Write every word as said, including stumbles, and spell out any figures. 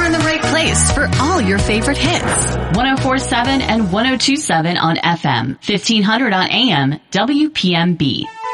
in the right place for all your favorite hits. one oh four point seven and one oh two point seven on F M, fifteen hundred on A M, W P M B.